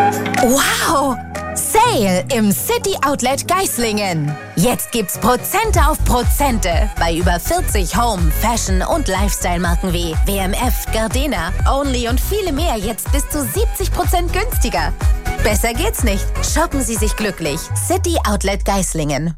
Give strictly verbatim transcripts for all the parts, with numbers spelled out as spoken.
Wow! Sale im City Outlet Geislingen. Jetzt gibt's Prozente auf Prozente bei über vierzig Home-, Fashion- und Lifestyle-Marken wie W M F, Gardena, Only und viele mehr jetzt bis zu siebzig Prozent günstiger. Besser geht's nicht. Shoppen Sie sich glücklich. City Outlet Geislingen.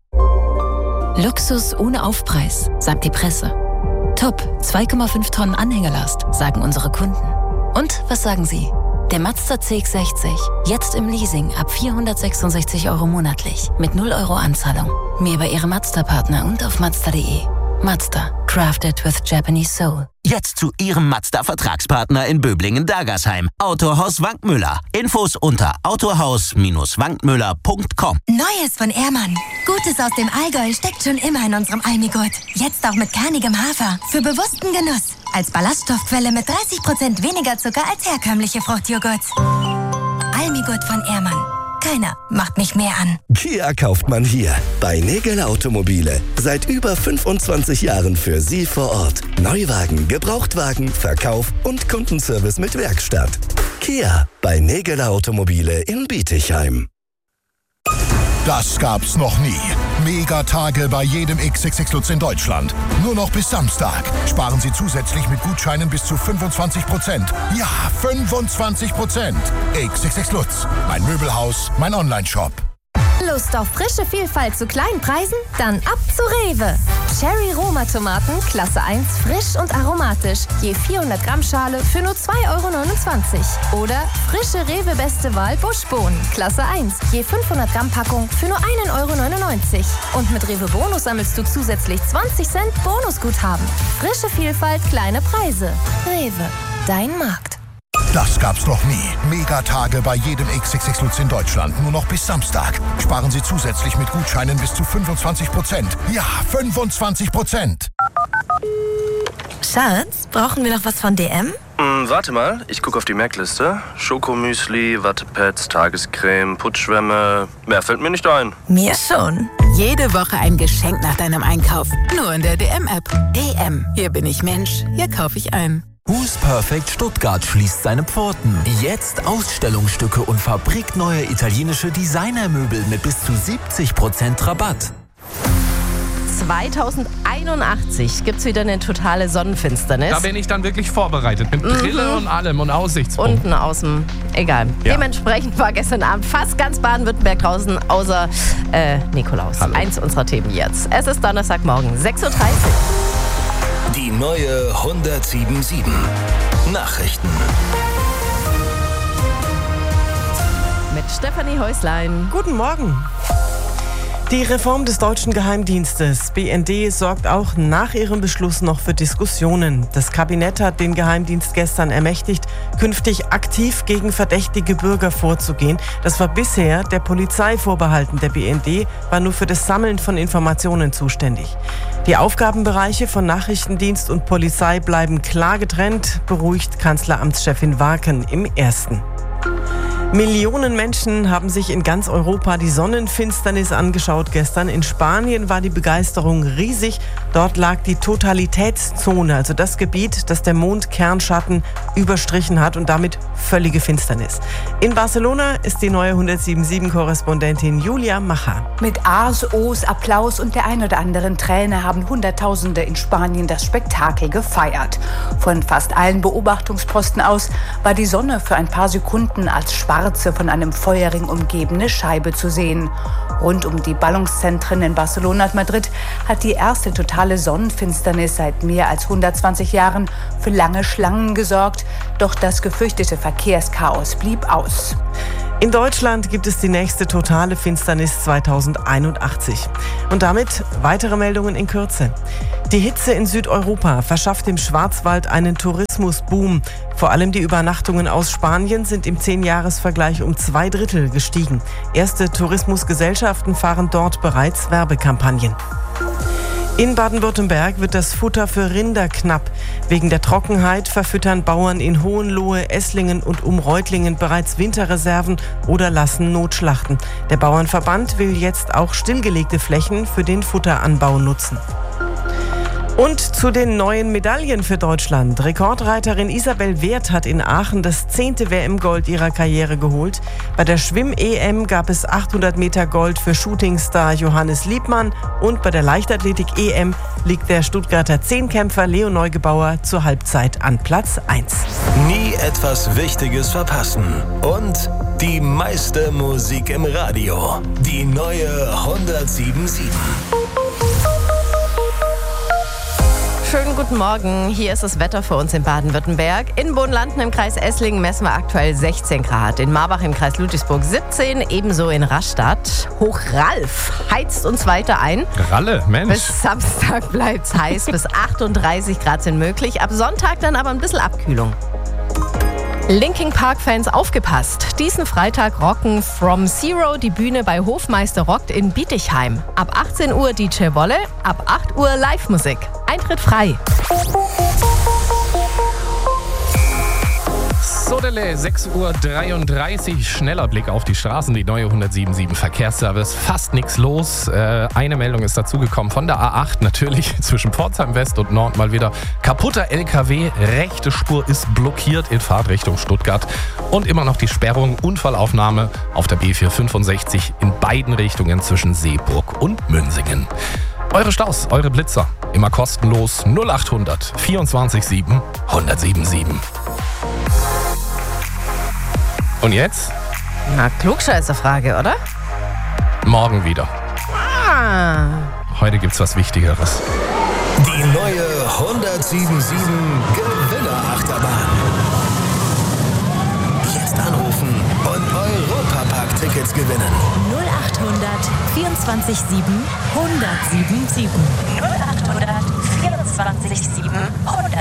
Luxus ohne Aufpreis, sagt die Presse. Top, zwei Komma fünf Tonnen Anhängerlast, sagen unsere Kunden. Und was sagen Sie? Der Mazda C X sechzig, jetzt im Leasing ab vierhundertsechsundsechzig Euro monatlich, mit null Euro Anzahlung. Mehr bei Ihrem Mazda-Partner und auf Mazda punkt de. Mazda, crafted with Japanese soul. Jetzt zu Ihrem Mazda-Vertragspartner in Böblingen-Dagersheim. Autohaus Wankmüller. Infos unter autohaus wankmüller punkt com. Neues von Ehrmann. Gutes aus dem Allgäu steckt schon immer in unserem Almigurt. Jetzt auch mit kernigem Hafer. Für bewussten Genuss. Als Ballaststoffquelle mit dreißig Prozent weniger Zucker als herkömmliche Fruchtjoghurt. Almigurt von Ehrmann. Keiner macht mich mehr an. Kia kauft man hier. Bei Nägel Automobile. Seit über fünfundzwanzig Jahren für Sie vor Ort. Neuwagen, Gebrauchtwagen, Verkauf und Kundenservice mit Werkstatt. Kia bei Nägel Automobile in Bietigheim. Das gab's noch nie. Megatage bei jedem X X X Lutz in Deutschland. Nur noch bis Samstag. Sparen Sie zusätzlich mit Gutscheinen bis zu fünfundzwanzig Prozent. Ja, fünfundzwanzig Prozent. X X X Lutz. Mein Möbelhaus, mein Onlineshop. Lust auf frische Vielfalt zu kleinen Preisen? Dann ab zu Rewe. Cherry Roma Tomaten, Klasse eins, frisch und aromatisch. Je vierhundert Gramm Schale für nur zwei Euro neunundzwanzig. Oder frische Rewe Beste Wahl Buschbohnen, Klasse eins. Je fünfhundert Gramm Packung für nur ein Euro neunundneunzig. Und mit Rewe Bonus sammelst du zusätzlich zwanzig Cent Bonusguthaben. Frische Vielfalt, kleine Preise. Rewe, dein Markt. Das gab's noch nie. Megatage bei jedem X X X Lutz in Deutschland. Nur noch bis Samstag. Sparen Sie zusätzlich mit Gutscheinen bis zu fünfundzwanzig Prozent. Ja, fünfundzwanzig Prozent. Schatz, brauchen wir noch was von D M? Hm, warte mal, ich gucke auf die Merkliste. Schokomüsli, Wattepads, Tagescreme, Putzschwämme. Mehr fällt mir nicht ein. Mir schon. Jede Woche ein Geschenk nach deinem Einkauf. Nur in der D M-App. D M. Hier bin ich Mensch. Hier kaufe ich ein. Who's Perfect Stuttgart schließt seine Pforten. Jetzt Ausstellungsstücke und fabrikneue italienische Designermöbel mit bis zu siebzig Prozent Rabatt. zweitausendeinundachtzig gibt es wieder eine totale Sonnenfinsternis. Da bin ich dann wirklich vorbereitet. Mit Brille mhm. und allem und Aussichtspunkt. Unten, außen, egal. Ja. Dementsprechend war gestern Abend fast ganz Baden-Württemberg draußen, außer äh, Nikolaus. Hallo. Eins unserer Themen jetzt. Es ist Donnerstagmorgen, sechs Uhr dreißig. Die neue hundertsieben sieben. Nachrichten. Mit Stefanie Häuslein. Guten Morgen. Die Reform des deutschen Geheimdienstes B N D sorgt auch nach ihrem Beschluss noch für Diskussionen. Das Kabinett hat den Geheimdienst gestern ermächtigt, künftig aktiv gegen verdächtige Bürger vorzugehen. Das war bisher der Polizei vorbehalten. Der B N D war nur für das Sammeln von Informationen zuständig. Die Aufgabenbereiche von Nachrichtendienst und Polizei bleiben klar getrennt, beruhigt Kanzleramtschefin Waken im Ersten. Millionen Menschen haben sich in ganz Europa die Sonnenfinsternis angeschaut gestern. In Spanien war die Begeisterung riesig. Dort lag die Totalitätszone, also das Gebiet, das der Mond Kernschatten überstrichen hat und damit völlige Finsternis. In Barcelona ist die neue hundertsieben-Sieben-Korrespondentin Julia Macher. Mit A's, O's, Applaus und der ein oder anderen Träne haben Hunderttausende in Spanien das Spektakel gefeiert. Von fast allen Beobachtungsposten aus war die Sonne für ein paar Sekunden als schwarze, von einem Feuerring umgebene Scheibe zu sehen. Rund um die Ballungszentren in Barcelona und Madrid hat die erste totale Sonnenfinsternis seit mehr als hundertzwanzig Jahren für lange Schlangen gesorgt. Doch das gefürchtete Verkehrschaos blieb aus. In Deutschland gibt es die nächste totale Finsternis zweitausendeinundachtzig. Und damit weitere Meldungen in Kürze. Die Hitze in Südeuropa verschafft dem Schwarzwald einen Tourismusboom. Vor allem die Übernachtungen aus Spanien sind im Zehn-Jahres-Vergleich um zwei Drittel gestiegen. Erste Tourismusgesellschaften fahren dort bereits Werbekampagnen. In Baden-Württemberg wird das Futter für Rinder knapp. Wegen der Trockenheit verfüttern Bauern in Hohenlohe, Esslingen und um Reutlingen bereits Winterreserven oder lassen Notschlachten. Der Bauernverband will jetzt auch stillgelegte Flächen für den Futteranbau nutzen. Und zu den neuen Medaillen für Deutschland. Rekordreiterin Isabel Wert hat in Aachen das zehnte W M-Gold ihrer Karriere geholt. Bei der Schwimm-E M gab es achthundert Meter Gold für Shootingstar Johannes Liebmann. Und bei der Leichtathletik-E M liegt der Stuttgarter Zehnkämpfer Leo Neugebauer zur Halbzeit an Platz eins. Nie etwas Wichtiges verpassen. Und die meiste Musik im Radio. Die neue hundertsieben Komma sieben. Schönen guten Morgen. Hier ist das Wetter für uns in Baden-Württemberg. In Bohnlanden im Kreis Esslingen messen wir aktuell sechzehn Grad. In Marbach im Kreis Ludwigsburg siebzehn. Ebenso in Rastatt. Hochralf heizt uns weiter ein. Ralle, Mensch. Bis Samstag bleibt's heiß. Bis achtunddreißig Grad sind möglich. Ab Sonntag dann aber ein bisschen Abkühlung. Linkin Park-Fans aufgepasst. Diesen Freitag rocken From Zero die Bühne bei Hofmeister Rockt in Bietigheim. Ab achtzehn Uhr D J Wolle, ab acht Uhr Live-Musik. Eintritt frei. Sodele, sechs Uhr dreiunddreißig. Schneller Blick auf die Straßen. Die neue hundertsiebenundsieben Verkehrsservice. Fast nichts los. Äh, eine Meldung ist dazugekommen von der A acht. Natürlich zwischen Pforzheim West und Nord mal wieder kaputter L K W. Rechte Spur ist blockiert in Fahrtrichtung Stuttgart. Und immer noch die Sperrung. Unfallaufnahme auf der B vierhundertfünfundsechzig in beiden Richtungen zwischen Seeburg und Münsingen. Eure Staus, eure Blitzer. Immer kostenlos. null achthundert vierundzwanzig sieben hundertsiebenundsieben. Und jetzt? Na, Klugscheißer-Frage, oder? Morgen wieder. Ah. Heute gibt's was Wichtigeres. Die neue hundertsiebenundsieben Gewinnerachterbahn. Jetzt anrufen und Europapark-Tickets gewinnen. null achthundert vierundzwanzig sieben hundertsiebenundsieben. null achthundert vierundzwanzig sieben hundert.